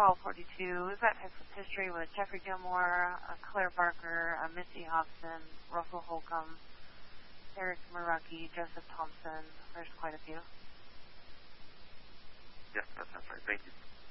Apollo 42. We've got history with Jeffrey Gilmore, Claire Barker, Missy Hobson, Russell Holcomb, Eric Muraki, Joseph Thompson. There's quite a few. Yes, that sounds right. Thank you.